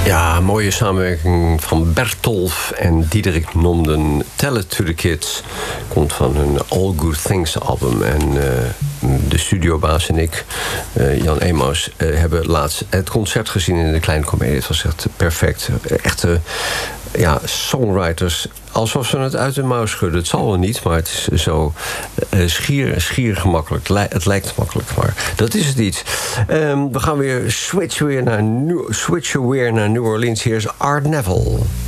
Ja, mooie samenwerking van Bertolf en Diederik Nomden. Tell It to the Kids komt van hun All Good Things album. En de studiobaas en ik, Jan Emaus, hebben laatst het concert gezien in de Kleine Comedie. Het was echt perfect. Echte songwriters, alsof ze het uit de mouw schudden. Het zal wel niet, maar het is zo schier gemakkelijk. Het lijkt makkelijk, maar dat is het niet. We gaan weer switchen weer naar New Orleans. Hier is Art Neville.